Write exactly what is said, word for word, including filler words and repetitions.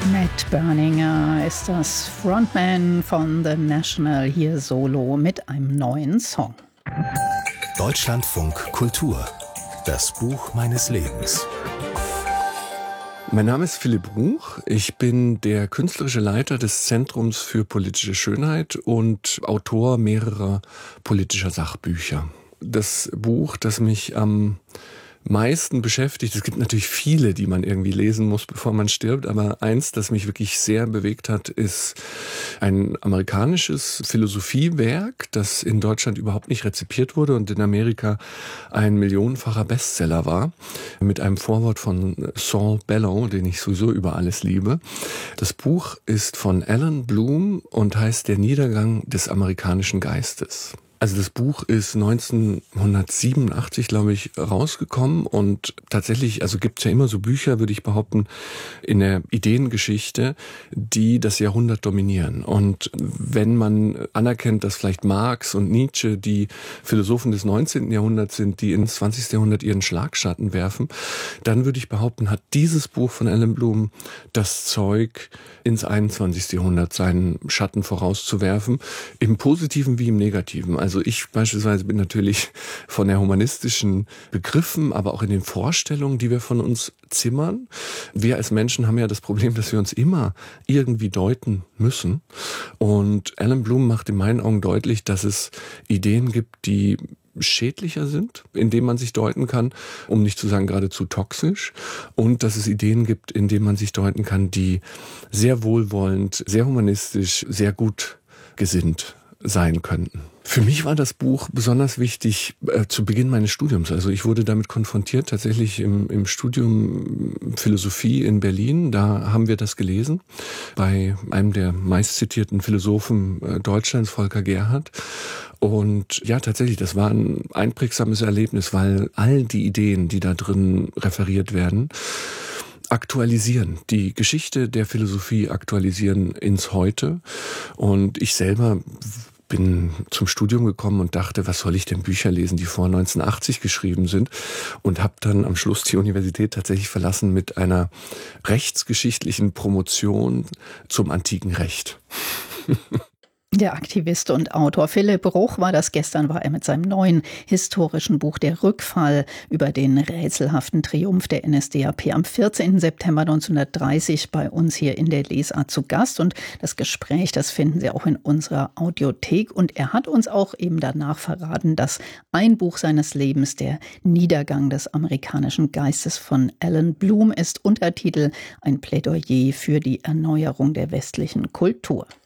Matt Berninger ist das Frontman von The National hier solo mit einem neuen Song. Deutschlandfunk Kultur. Das Buch meines Lebens. Mein Name ist Philipp Ruch. Ich bin der künstlerische Leiter des Zentrums für politische Schönheit und Autor mehrerer politischer Sachbücher. Das Buch, das mich am meisten beschäftigt, es gibt natürlich viele, die man irgendwie lesen muss, bevor man stirbt, aber eins, das mich wirklich sehr bewegt hat, ist ein amerikanisches Philosophiewerk, das in Deutschland überhaupt nicht rezipiert wurde und in Amerika ein millionenfacher Bestseller war, mit einem Vorwort von Saul Bellow, den ich sowieso über alles liebe. Das Buch ist von Allan Bloom und heißt Der Niedergang des amerikanischen Geistes. Also das Buch ist neunzehnhundertsiebenundachtzig, glaube ich, rausgekommen und tatsächlich, also gibt es ja immer so Bücher, würde ich behaupten, in der Ideengeschichte, die das Jahrhundert dominieren. Und wenn man anerkennt, dass vielleicht Marx und Nietzsche die Philosophen des neunzehnten Jahrhunderts sind, die ins zwanzigsten Jahrhundert ihren Schlagschatten werfen, dann würde ich behaupten, hat dieses Buch von Allan Bloom das Zeug, ins einundzwanzigsten Jahrhundert seinen Schatten vorauszuwerfen, im Positiven wie im Negativen. Also ich beispielsweise bin natürlich von der humanistischen Begriffen, aber auch in den Vorstellungen, die wir von uns zimmern. Wir als Menschen haben ja das Problem, dass wir uns immer irgendwie deuten müssen. Und Allan Bloom macht in meinen Augen deutlich, dass es Ideen gibt, die schädlicher sind, indem man sich deuten kann, um nicht zu sagen geradezu toxisch, und dass es Ideen gibt, in denen man sich deuten kann, die sehr wohlwollend, sehr humanistisch, sehr gut gesinnt sein könnten. Für mich war das Buch besonders wichtig äh, zu Beginn meines Studiums. Also ich wurde damit konfrontiert, tatsächlich im, im Studium Philosophie in Berlin. Da haben wir das gelesen, bei einem der meistzitierten Philosophen äh, Deutschlands, Volker Gerhardt. Und ja, tatsächlich, das war ein einprägsames Erlebnis, weil all die Ideen, die da drin referiert werden, aktualisieren, die Geschichte der Philosophie aktualisieren ins Heute. Und ich selber bin zum Studium gekommen und dachte, was soll ich denn Bücher lesen, die vor neunzehnhundertachtzig geschrieben sind, und habe dann am Schluss die Universität tatsächlich verlassen mit einer rechtsgeschichtlichen Promotion zum antiken Recht. Der Aktivist und Autor Philipp Ruch war das. Gestern war er mit seinem neuen historischen Buch Der Rückfall über den rätselhaften Triumph der N S D A P am vierzehnten September neunzehnhundertdreißig bei uns hier in der Lesart zu Gast. Und das Gespräch, das finden Sie auch in unserer Audiothek. Und er hat uns auch eben danach verraten, dass ein Buch seines Lebens der Niedergang des amerikanischen Geistes von Allan Bloom ist. Untertitel: Ein Plädoyer für die Erneuerung der westlichen Kultur.